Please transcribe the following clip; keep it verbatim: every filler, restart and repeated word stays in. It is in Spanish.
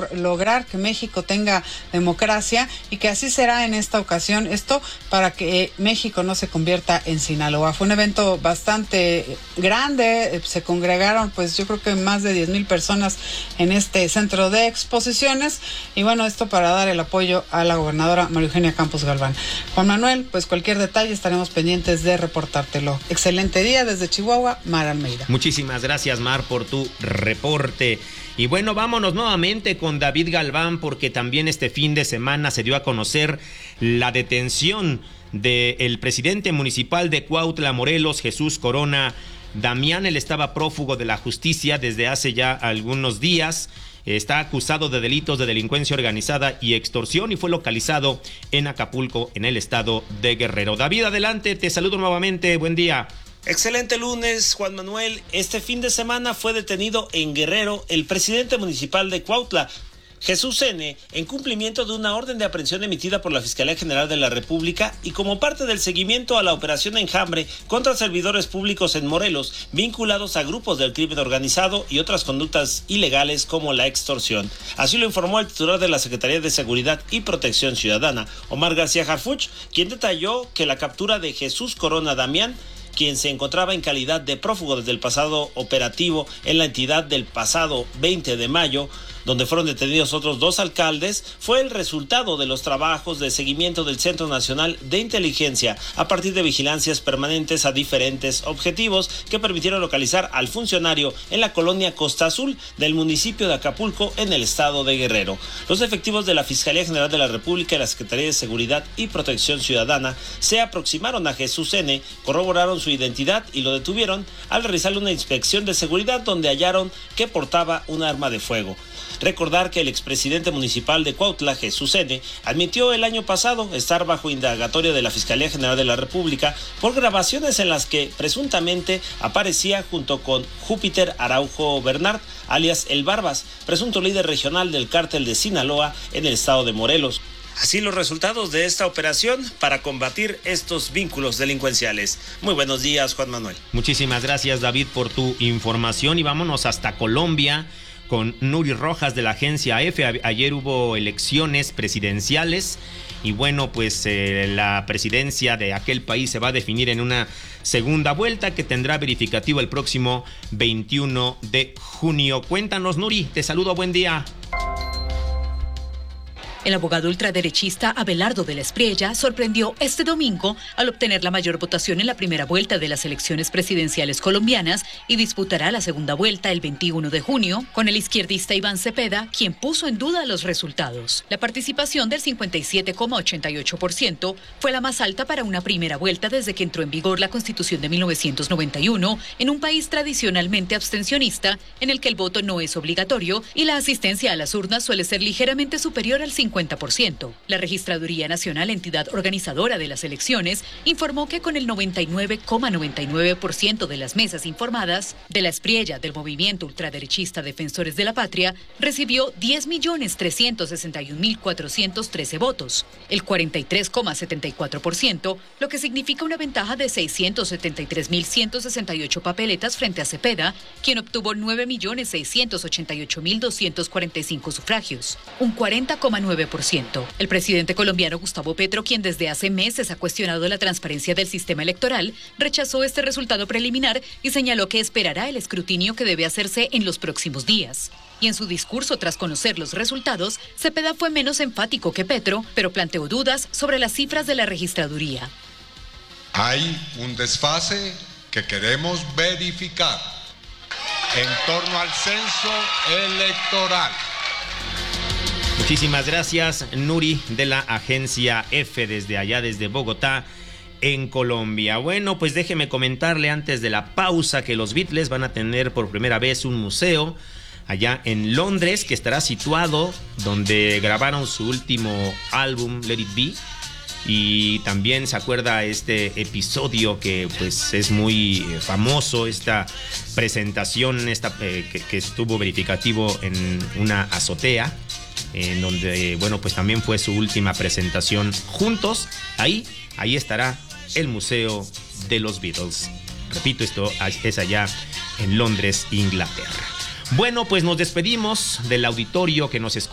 por lograr que México tenga democracia y que así será en esta ocasión. Esto para que México no se convierta en Sinaloa. Fue un evento bastante grande, se congregaron pues yo creo que más de diez mil personas en este centro de exposiciones y bueno, esto para dar el apoyo a la gobernadora María Eugenia Campos Galván. Juan Manuel, pues cualquier detalle estaremos pendientes de reportártelo. Excelente día desde Chihuahua, Mar Almeida. Muchísimas gracias, Mar, por tu reporte. Y bueno, vámonos nuevamente con David Galván, porque también este fin de semana se dio a conocer la detención del presidente municipal de Cuautla, Morelos, Jesús Corona Damián. Él estaba prófugo de la justicia desde hace ya algunos días. Está acusado de delitos de delincuencia organizada y extorsión y fue localizado en Acapulco, en el estado de Guerrero. David, adelante, te saludo nuevamente, buen día. Excelente lunes, Juan Manuel. Este fin de semana fue detenido en Guerrero el presidente municipal de Cuautla, Jesús N., en cumplimiento de una orden de aprehensión emitida por la Fiscalía General de la República y como parte del seguimiento a la operación Enjambre contra servidores públicos en Morelos, vinculados a grupos del crimen organizado y otras conductas ilegales como la extorsión. Así lo informó el titular de la Secretaría de Seguridad y Protección Ciudadana, Omar García Harfuch, quien detalló que la captura de Jesús Corona Damián, quien se encontraba en calidad de prófugo desde el pasado operativo en la entidad del pasado veinte de mayo, donde fueron detenidos otros dos alcaldes, fue el resultado de los trabajos de seguimiento del Centro Nacional de Inteligencia a partir de vigilancias permanentes a diferentes objetivos que permitieron localizar al funcionario en la colonia Costa Azul del municipio de Acapulco en el estado de Guerrero. Los efectivos de la Fiscalía General de la República y la Secretaría de Seguridad y Protección Ciudadana se aproximaron a Jesús N., corroboraron su identidad y lo detuvieron al realizarle una inspección de seguridad donde hallaron que portaba un arma de fuego. Recordar que el expresidente municipal de Cuautla, Jesús N., admitió el año pasado estar bajo indagatoria de la Fiscalía General de la República por grabaciones en las que presuntamente aparecía junto con Júpiter Araujo Bernard, alias El Barbas, presunto líder regional del cártel de Sinaloa en el estado de Morelos. Así los resultados de esta operación para combatir estos vínculos delincuenciales. Muy buenos días, Juan Manuel. Muchísimas gracias, David, por tu información y vámonos hasta Colombia con Nuri Rojas de la agencia F. Ayer hubo elecciones presidenciales y bueno, pues eh, la presidencia de aquel país se va a definir en una segunda vuelta que tendrá verificativo el próximo veintiuno de junio. Cuéntanos, Nuri, te saludo, buen día. El abogado ultraderechista Abelardo de la Espriella sorprendió este domingo al obtener la mayor votación en la primera vuelta de las elecciones presidenciales colombianas y disputará la segunda vuelta el veintiuno de junio con el izquierdista Iván Cepeda, quien puso en duda los resultados. La participación del cincuenta y siete coma ochenta y ocho por ciento fue la más alta para una primera vuelta desde que entró en vigor la Constitución de mil novecientos noventa y uno en un país tradicionalmente abstencionista en el que el voto no es obligatorio y la asistencia a las urnas suele ser ligeramente superior al cincuenta por ciento. La Registraduría Nacional, entidad organizadora de las elecciones, informó que con el noventa y nueve coma noventa y nueve por ciento de las mesas informadas, de la Espriella del movimiento ultraderechista Defensores de la Patria recibió diez millones trescientos sesenta y un mil cuatrocientos trece votos, el cuarenta y tres coma setenta y cuatro por ciento, lo que significa una ventaja de seiscientos setenta y tres mil ciento sesenta y ocho papeletas frente a Cepeda, quien obtuvo nueve millones seiscientos ochenta y ocho mil doscientos cuarenta y cinco sufragios, un cuarenta coma nueve por ciento. El presidente colombiano Gustavo Petro, quien desde hace meses ha cuestionado la transparencia del sistema electoral, rechazó este resultado preliminar y señaló que esperará el escrutinio que debe hacerse en los próximos días. Y en su discurso tras conocer los resultados, Cepeda fue menos enfático que Petro, pero planteó dudas sobre las cifras de la registraduría. Hay un desfase que queremos verificar en torno al censo electoral. Muchísimas gracias, Nuri, de la agencia F, desde allá, desde Bogotá, en Colombia. Bueno, pues déjeme comentarle antes de la pausa que los Beatles van a tener por primera vez un museo allá en Londres, que estará situado donde grabaron su último álbum, Let It Be. Y también se acuerda este episodio que pues es muy famoso, esta presentación esta, eh, que, que estuvo verificativo en una azotea, en donde, bueno, pues también fue su última presentación juntos. Ahí, ahí estará el Museo de los Beatles. Repito, esto es allá en Londres, Inglaterra. Bueno, pues nos despedimos del auditorio que nos escucha.